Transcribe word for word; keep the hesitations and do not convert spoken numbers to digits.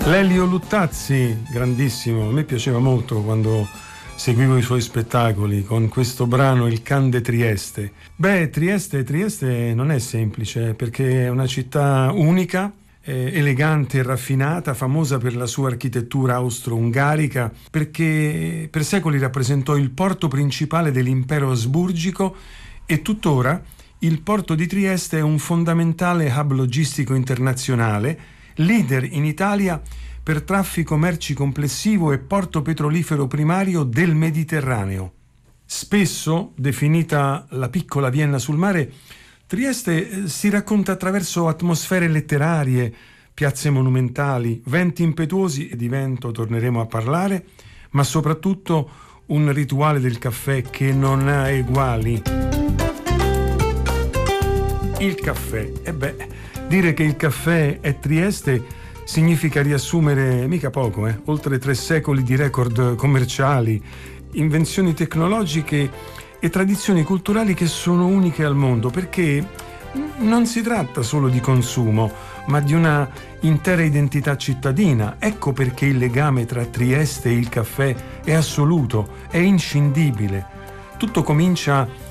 Lelio Luttazzi, grandissimo, a me piaceva molto quando seguivo i suoi spettacoli con questo brano Il Can de Trieste. Beh, Trieste, Trieste non è semplice perché è una città unica, eh, elegante e raffinata, famosa per la sua architettura austro-ungarica, perché per secoli rappresentò il porto principale dell'impero asburgico e tuttora il porto di Trieste è un fondamentale hub logistico internazionale, leader in Italia per traffico merci complessivo e porto petrolifero primario del Mediterraneo. Spesso definita la piccola Vienna sul mare, Trieste si racconta attraverso atmosfere letterarie, piazze monumentali, venti impetuosi, e di vento torneremo a parlare, ma soprattutto un rituale del caffè che non ha eguali. Il caffè. E beh, dire che il caffè è Trieste significa riassumere mica poco, eh? Oltre tre secoli di record commerciali, invenzioni tecnologiche e tradizioni culturali che sono uniche al mondo, perché non si tratta solo di consumo, ma di una intera identità cittadina. Ecco perché il legame tra Trieste e il caffè è assoluto, è inscindibile. Tutto comincia